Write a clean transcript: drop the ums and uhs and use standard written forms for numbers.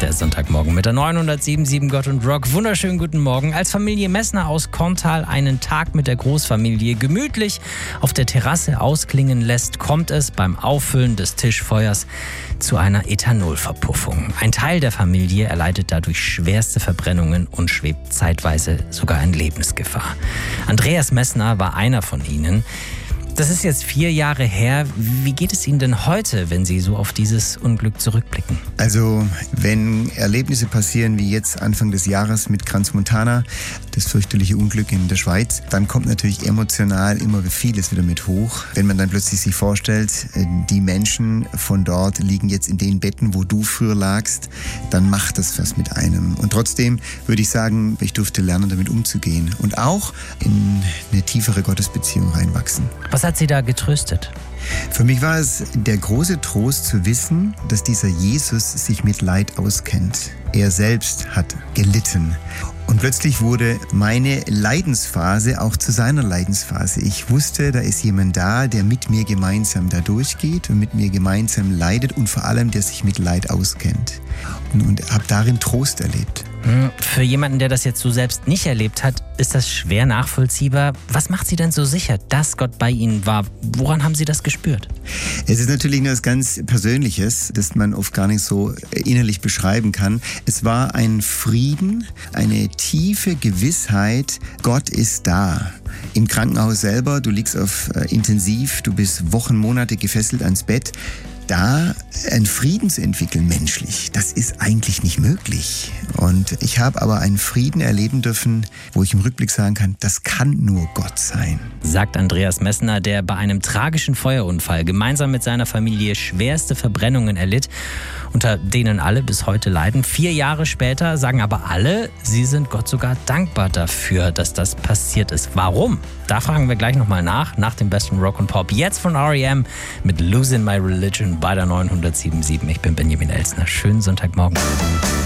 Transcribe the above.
der Sonntagmorgen mit der 907.7 Gott und Rock. Wunderschönen guten Morgen. Als Familie Messner aus Korntal einen Tag mit der Großfamilie gemütlich auf der Terrasse ausklingen lässt, kommt es beim Auffüllen des Tischfeuers zu einer Ethanolverpuffung. Ein Teil der Familie erleidet dadurch schwerste Verbrennungen und schwebt zeitweise sogar in Lebensgefahr. Andreas Messner war einer von ihnen. Das ist jetzt 4 Jahre her. Wie geht es Ihnen denn heute, wenn Sie so auf dieses Unglück zurückblicken? Also, wenn Erlebnisse passieren wie jetzt Anfang des Jahres mit Crans-Montana, das fürchterliche Unglück in der Schweiz, dann kommt natürlich emotional immer vieles wieder mit hoch. Wenn man dann plötzlich sich vorstellt, die Menschen von dort liegen jetzt in den Betten, wo du früher lagst, dann macht das was mit einem. Und trotzdem würde ich sagen, ich durfte lernen, damit umzugehen und auch in eine tiefere Gottesbeziehung reinwachsen. Was hat Sie da getröstet? Für mich war es der große Trost zu wissen, dass dieser Jesus sich mit Leid auskennt. Er selbst hat gelitten. Und plötzlich wurde meine Leidensphase auch zu seiner Leidensphase. Ich wusste, da ist jemand da, der mit mir gemeinsam da durchgeht und mit mir gemeinsam leidet und vor allem, der sich mit Leid auskennt. Und habe darin Trost erlebt. Für jemanden, der das jetzt so selbst nicht erlebt hat, ist das schwer nachvollziehbar. Was macht Sie denn so sicher, dass Gott bei Ihnen war? Woran haben Sie das gespürt? Es ist natürlich nur etwas ganz Persönliches, das man oft gar nicht so innerlich beschreiben kann. Es war ein Frieden, eine tiefe Gewissheit, Gott ist da. Im Krankenhaus selber, du liegst auf Intensiv, du bist Wochen, Monate gefesselt ans Bett. Da einen Frieden zu entwickeln, menschlich, das ist eigentlich nicht möglich. Und ich habe aber einen Frieden erleben dürfen, wo ich im Rückblick sagen kann, das kann nur Gott sein. Sagt Andreas Messner, der bei einem tragischen Feuerunfall gemeinsam mit seiner Familie schwerste Verbrennungen erlitt, unter denen alle bis heute leiden. 4 Jahre später sagen aber alle, sie sind Gott sogar dankbar dafür, dass das passiert ist. Warum? Da fragen wir gleich nochmal nach dem besten Rock und Pop. Jetzt von R.E.M. mit Losing My Religion bei der 907.7. Ich bin Benjamin Elsner. Schönen Sonntagmorgen.